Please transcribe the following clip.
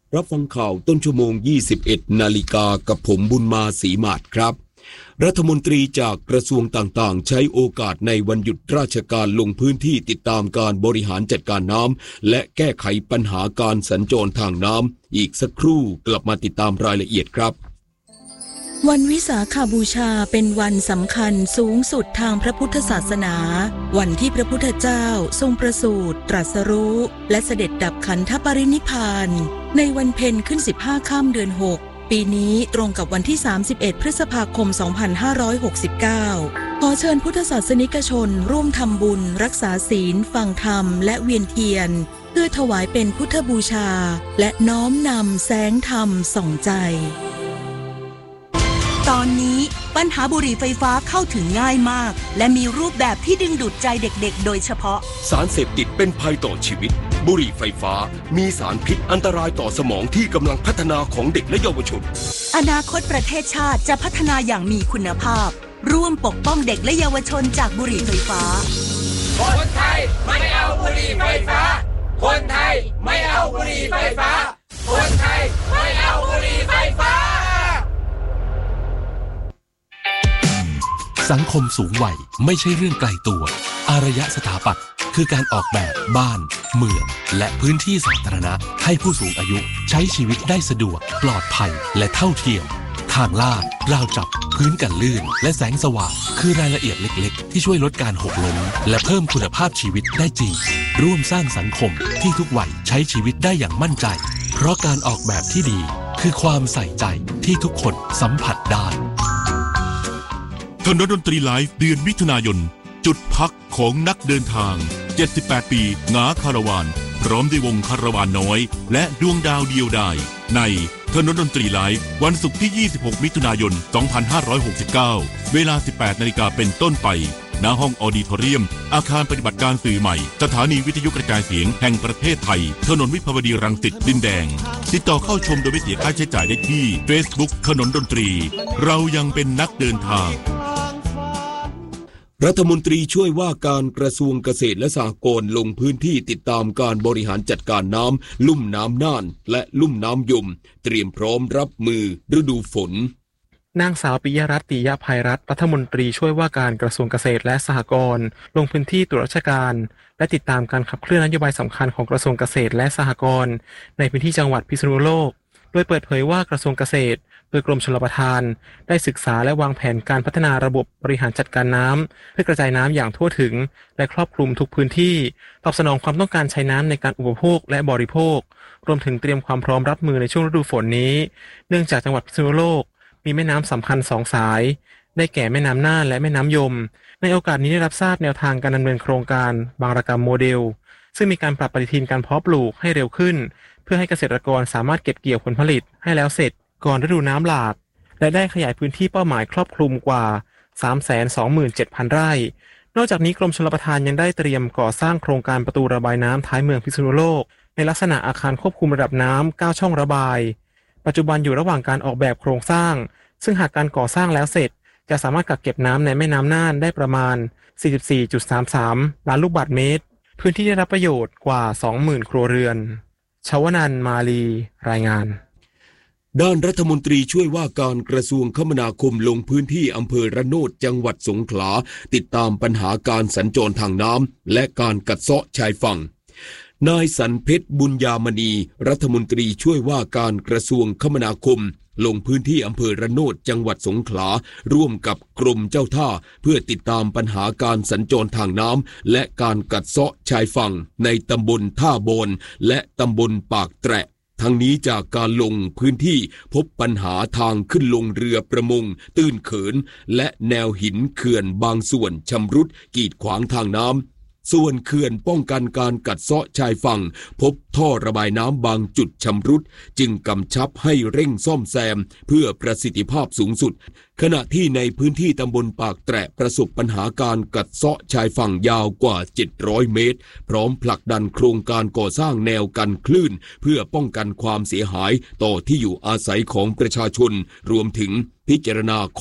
รับฟังข่าวต้นชั่วโมง 21 นาฬิกากับผมบุญมาศรีมาศครับรัฐมนตรีจากกระทรวงต่างๆใช้โอกาสในวันหยุดราชการลงพื้นที่ติดตามการบริหารจัดการน้ำและแก้ไขปัญหาการสัญจรทางน้ำอีกสักครู่กลับมาติดตามรายละเอียดครับวันวิสาขบูชาเป็นวันสำคัญสูงสุดทางพระพุทธศาสนาวันที่พระพุทธเจ้าทรงประสูติตรัสรู้และเสด็จดับขันธปรินิพพานในวันเพ็ญขึ้น15ค่ำเดือน6ปีนี้ตรงกับวันที่31พฤษภาคม2569ขอเชิญพุทธศาสนิกชนร่วมทำบุญรักษาศีลฟังธรรมและเวียนเทียนเพื่อถวายเป็นพุทธบูชาและน้อมนำแสงธรรมส่องใจตอนนี้ปัญหาบุหรี่ไฟฟ้าเข้าถึงง่ายมากและมีรูปแบบที่ดึงดูดใจเด็กๆโดยเฉพาะสารเสพติดเป็นภัยต่อชีวิตบุหรี่ไฟฟ้ามีสารพิษอันตรายต่อสมองที่กำลังพัฒนาของเด็กและเยาวชนอนาคตประเทศชาติจะพัฒนาอย่างมีคุณภาพร่วมปกป้องเด็กและเยาวชนจากบุหรี่ไฟฟ้าคนไทยไม่เอาบุหรี่ไฟฟ้าคนไทยไม่เอาบุหรี่ไฟฟ้าคนไทยไม่เอาบุหรี่ไฟฟ้าสังคมสูงวัยไม่ใช่เรื่องไกลตัวอารยสถาปัตย์คือการออกแบบบ้านเมืองและพื้นที่สาธารณะให้ผู้สูงอายุใช้ชีวิตได้สะดวกปลอดภัยและเท่าเทียมทางลาดราวจับพื้นกันลื่นและแสงสว่างคือรายละเอียดเล็กๆที่ช่วยลดการหกล้มและเพิ่มคุณภาพชีวิตได้จริงร่วมสร้างสังคมที่ทุกวัยใช้ชีวิตได้อย่างมั่นใจเพราะการออกแบบที่ดีคือความใส่ใจที่ทุกคนสัมผัสได้ถนนดนตรีไลฟ์เดือนมิถุนายนจุดพักของนักเดินทาง78ปีหงาคาราวานพร้อมด้วยวงคาราวานน้อยและดวงดาวเดียวดายในถนนดนตรีไลฟ์วันศุกร์ที่26มิถุนายน2569เวลา 18 นาฬิกาเป็นต้นไปณห้องออดิทอเรียมอาคารปฏิบัติการสื่อใหม่สถานีวิทยุกระจายเสียงแห่งประเทศไทยถนนวิภาวดีรังสิตดินแดงติดต่อเข้าชมโดยไม่เสียค่าใช้จ่ายได้ที่ Facebook ถนนดนตรีเรายังเป็นนักเดินทางรัฐมนตรีช่วยว่าการกระทรวงเกษตรและสหกรณ์ลงพื้นที่ติดตามการบริหารจัดการน้ำลุ่มน้ำน่านและลุ่มน้ำยมเตรียมพร้อมรับมือฤดูฝนนางสาวปิยรัตน์ ติยภัยรัตน์รัฐมนตรีช่วยว่าการกระทรวงเกษตรและสหกรณ์ลงพื้นที่ตรวจราชการและติดตามการขับเคลื่อนนโยบายสำคัญของกระทรวงเกษตรและสหกรณ์ในพื้นที่จังหวัดพิษณุโลกโดยเปิดเผยว่ากระทรวงเกษตรโดยกรมชลประทานได้ศึกษาและวางแผนการพัฒนาระบบบริหารจัดการน้ำเพื่อกระจายน้ำอย่างทั่วถึงและครอบคลุมทุกพื้นที่ตอบสนองความต้องการใช้น้ำในการอุปโภคและบริโภครวมถึงเตรียมความพร้อมรับมือในช่วงฤดูฝนนี้เนื่องจากจังหวัดพิษณุโลกมีแม่น้ำสำคัญ2สายได้แก่แม่น้ำน่านและแม่น้ำยมในโอกาสนี้ได้รับทราบแนวทางการดำเนินโครงการบางระกรรมโมเดลซึ่งมีการปรับปฏิทินการเพาะปลูกให้เร็วขึ้นเพื่อให้เกษตรกรสามารถเก็บเกี่ยวผลผลิตให้แล้วเสร็จก่อนฤดูน้ำหลากและได้ขยายพื้นที่เป้าหมายครอบคลุมกว่า 327,000 ไร่นอกจากนี้กรมชลประทานยังได้เตรียมก่อสร้างโครงการประตูระบายน้ำท้ายเมืองพิษณุโลกในลักษณะอาคารควบคุมระดับน้ำ9ช่องระบายปัจจุบันอยู่ระหว่างการออกแบบโครงสร้างซึ่งหากการก่อสร้างแล้วเสร็จจะสามารถกักเก็บน้ำในแม่น้ำน่านได้ประมาณ 44.33 ล้านลูกบาศก์เมตรพื้นที่ได้รับประโยชน์กว่า 20,000 ครัวเรือนชวนันท์มาลีรายงานด้านรัฐมนตรีช่วยว่าการกระทรวงคมนาคมลงพื้นที่อำเภอระโนดจังหวัดสงขลาติดตามปัญหาการสัญจรทางน้ำและการกัดเซาะชายฝั่งนายสันเพชรบุญญามณีรัฐมนตรีช่วยว่าการกระทรวงคมนาคมลงพื้นที่อำเภอระโนดจังหวัดสงขลาร่วมกับกรมเจ้าท่าเพื่อติดตามปัญหาการสัญจรทางน้ำและการกัดเซาะชายฝั่งในตำบลท่าโบนและตำบลปากแตะทั้งนี้จากการลงพื้นที่พบปัญหาทางขึ้นลงเรือประมงตื้นเขินและแนวหินเขื่อนบางส่วนชำรุดกีดขวางทางน้ำส่วนเขื่อนป้องกันการกัดเซาะชายฝั่งพบท่อระบายน้ำบางจุดชำรุดจึงกำชับให้เร่งซ่อมแซมเพื่อประสิทธิภาพสูงสุดขณะที่ในพื้นที่ตำบลปากแตะประสบปัญหาการกัดเซาะชายฝั่งยาวกว่า700เมตรพร้อมผลักดันโครงการก่อสร้างแนวกันคลื่นเพื่อป้องกันความเสียหายต่อที่อยู่อาศัยของประชาชนรวมถึงพิจารณา